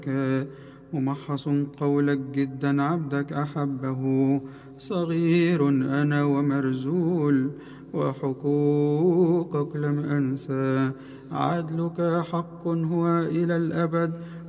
ممحص قولك جدا عبدك أحبه. صغير أنا ومرزول وحقوقك لم أنسى. عدلك حق هو إلى الأبد